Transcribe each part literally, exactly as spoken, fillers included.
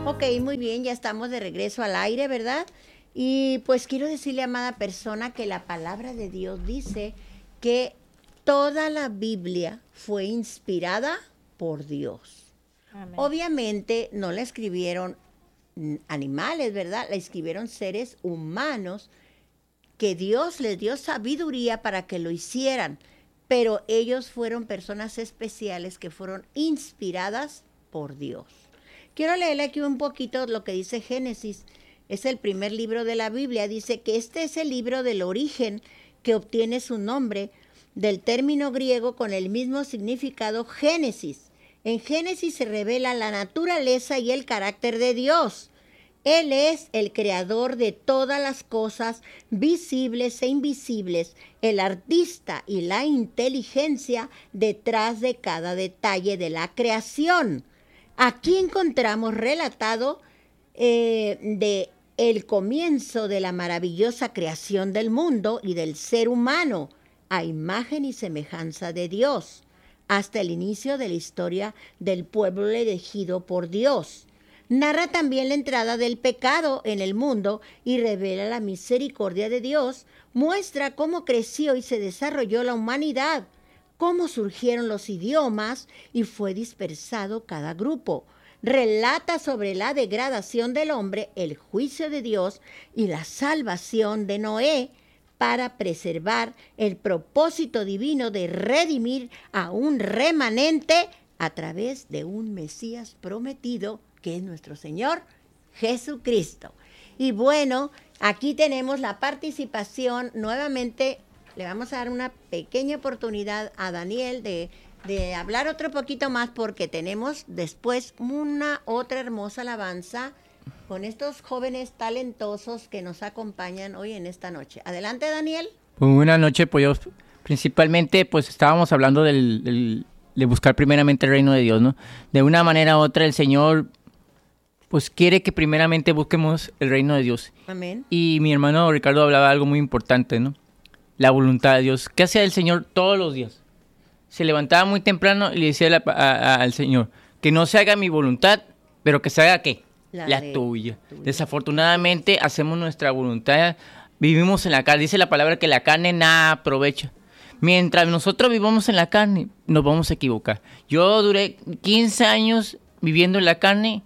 Ok, muy bien, ya estamos de regreso al aire, ¿verdad? Y pues quiero decirle, amada persona, que la palabra de Dios dice que toda la Biblia fue inspirada por Dios. Amén. Obviamente no la escribieron animales, ¿verdad? La escribieron seres humanos que Dios les dio sabiduría para que lo hicieran, pero ellos fueron personas especiales que fueron inspiradas por Dios. Quiero leerle aquí un poquito lo que dice Génesis. Es el primer libro de la Biblia. Dice que este es el libro del origen que obtiene su nombre del término griego con el mismo significado Génesis. En Génesis se revela la naturaleza y el carácter de Dios. Él es el creador de todas las cosas visibles e invisibles, el artista y la inteligencia detrás de cada detalle de la creación. Aquí encontramos relatado eh, de el comienzo de la maravillosa creación del mundo y del ser humano a imagen y semejanza de Dios, hasta el inicio de la historia del pueblo elegido por Dios. Narra también la entrada del pecado en el mundo y revela la misericordia de Dios, muestra cómo creció y se desarrolló la humanidad, cómo surgieron los idiomas y fue dispersado cada grupo. Relata sobre la degradación del hombre, el juicio de Dios y la salvación de Noé para preservar el propósito divino de redimir a un remanente a través de un Mesías prometido, que es nuestro Señor Jesucristo. Y bueno, aquí tenemos la participación nuevamente. Le vamos a dar una pequeña oportunidad a Daniel de, de hablar otro poquito más, porque tenemos después una otra hermosa alabanza con estos jóvenes talentosos que nos acompañan hoy en esta noche. Adelante, Daniel. Pues buenas noches, pues yo principalmente pues estábamos hablando del, del, de buscar primeramente el reino de Dios, ¿no? De una manera u otra el Señor pues quiere que primeramente busquemos el reino de Dios. Amén. Y mi hermano Ricardo hablaba de algo muy importante, ¿no? La voluntad de Dios. ¿Qué hacía el Señor todos los días? Se levantaba muy temprano y le decía a la, a, a, al Señor, que no se haga mi voluntad, pero que se haga ¿qué? La, la tuya. tuya. Desafortunadamente hacemos nuestra voluntad, vivimos en la carne. Dice la palabra que la carne nada aprovecha. Mientras nosotros vivamos en la carne, nos vamos a equivocar. Yo duré quince años viviendo en la carne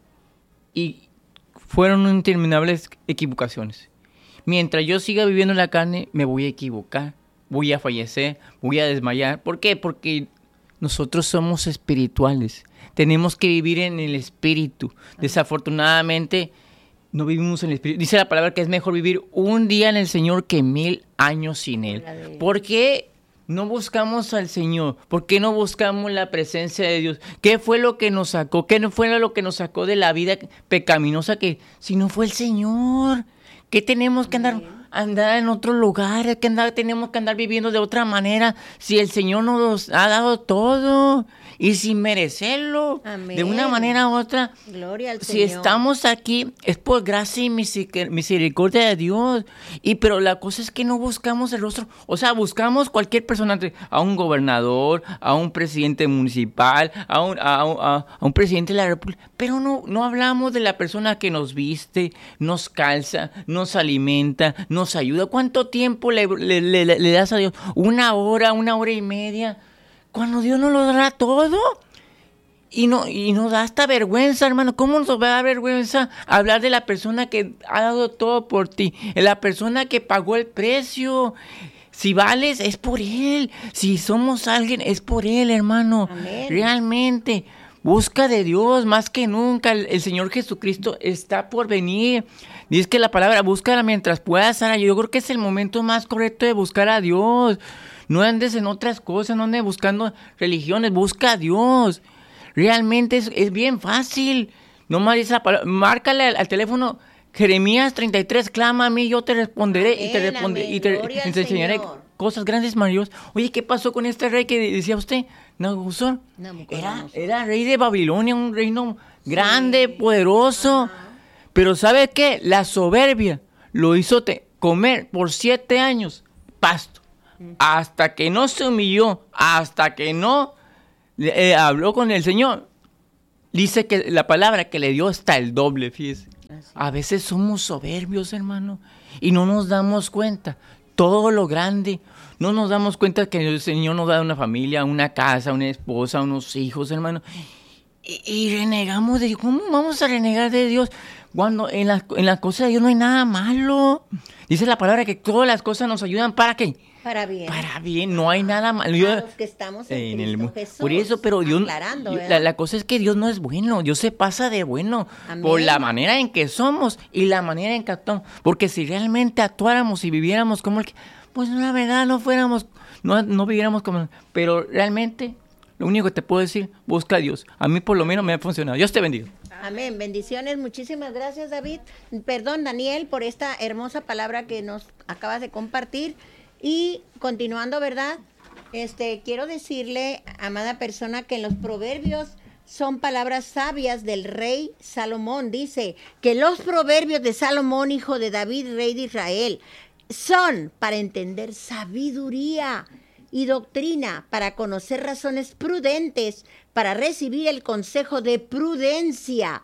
y fueron interminables equivocaciones. Mientras yo siga viviendo en la carne, me voy a equivocar, voy a fallecer, voy a desmayar. ¿Por qué? Porque nosotros somos espirituales. Tenemos que vivir en el espíritu. Desafortunadamente, no vivimos en el espíritu. Dice la palabra que es mejor vivir un día en el Señor que mil años sin Él. ¿Por qué no buscamos al Señor? ¿Por qué no buscamos la presencia de Dios? ¿Qué fue lo que nos sacó? ¿Qué fue lo que nos sacó de la vida pecaminosa? Que si no fue el Señor, ¿qué tenemos que andar, andar en otro lugar? ¿Qué andar, tenemos que andar viviendo de otra manera? Si el Señor nos ha dado todo y sin merecerlo, amén, de una manera u otra. Gloria al si Señor. Si estamos aquí es por gracia y misericordia de Dios. Y pero la cosa es que no buscamos el rostro. O sea, buscamos cualquier persona, a un gobernador, a un presidente municipal, a un, a, a, a un presidente de la república. Pero no, no hablamos de la persona que nos viste, nos calza, nos alimenta, nos ayuda. ¿Cuánto tiempo le, le, le, le das a Dios? ¿Una hora, una hora y media? Cuando Dios nos lo dará todo. Y no, y nos da hasta vergüenza, hermano. ¿Cómo nos va a dar vergüenza hablar de la persona que ha dado todo por ti? La persona que pagó el precio. Si vales, es por Él. Si somos alguien, es por Él, hermano. Amén. Realmente, busca de Dios más que nunca. El, el Señor Jesucristo está por venir. Dice que la palabra, búscala mientras puedas, Sara. Yo creo que es el momento más correcto de buscar a Dios. No andes en otras cosas, no andes buscando religiones, busca a Dios. Realmente es, es bien fácil. No más esa palabra, márcale al, al teléfono Jeremías treinta y tres, clama a mí, yo te responderé. Amén, y te responderé amén, y te, y te enseñaré Señor. Cosas grandes, maravillosas. Oye, ¿qué pasó con este rey que decía usted? Nabucodonosor. Era, era rey de Babilonia, un reino grande, sí, poderoso. Ajá. Pero ¿sabe qué? La soberbia lo hizo te comer por siete años pasto. Hasta que no se humilló, hasta que no eh, habló con el Señor, dice que la palabra que le dio está el doble, fíjese. Así. A veces somos soberbios, hermano, y no nos damos cuenta. Todo lo grande, no nos damos cuenta que el Señor nos da una familia, una casa, una esposa, unos hijos, hermano. Y, y renegamos de Dios. ¿Cómo vamos a renegar de Dios cuando en las en las cosas de Dios no hay nada malo? Dice la palabra que todas las cosas nos ayudan para qué. Para bien. Para bien, no hay nada malo. Para los que estamos en, en Cristo el Jesús. Por eso, pero Dios, Aclarando, yo- ¿verdad? la, la cosa es que Dios no es bueno. Dios se pasa de bueno Amén. por la manera en que somos y la manera en que actuamos. Porque si realmente actuáramos y viviéramos como el que, pues la verdad no fuéramos, no, no viviéramos como, pero realmente lo único que te puedo decir, busca a Dios. A mí por lo menos me ha funcionado. Dios te bendiga. Amén. Bendiciones. Muchísimas gracias, David. Perdón, Daniel, por esta hermosa palabra que nos acabas de compartir. Y continuando, ¿verdad? Este, quiero decirle, amada persona, que en los proverbios son palabras sabias del rey Salomón. Dice que los proverbios de Salomón, hijo de David, rey de Israel, son para entender sabiduría y doctrina, para conocer razones prudentes, para recibir el consejo de prudencia,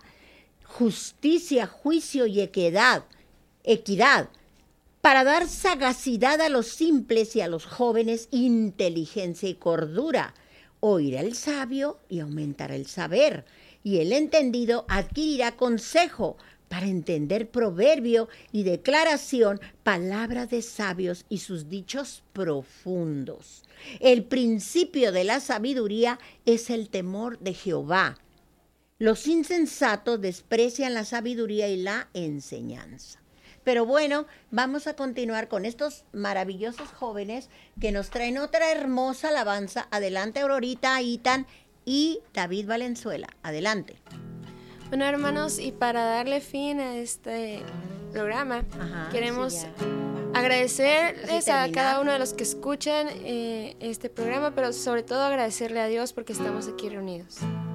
justicia, juicio y equidad, equidad, para dar sagacidad a los simples y a los jóvenes, inteligencia y cordura. Oirá el sabio y aumentará el saber, y el entendido adquirirá consejo, para entender proverbio y declaración, palabra de sabios y sus dichos profundos. El principio de la sabiduría es el temor de Jehová. Los insensatos desprecian la sabiduría y la enseñanza. Pero bueno, vamos a continuar con estos maravillosos jóvenes que nos traen otra hermosa alabanza. Adelante, Aurorita, Itan y David Valenzuela. Adelante. Bueno, hermanos, y para darle fin a este programa, Ajá, queremos sí, agradecerles Casi a terminar. cada uno de los que escuchan eh, este programa, pero sobre todo agradecerle a Dios porque estamos aquí reunidos.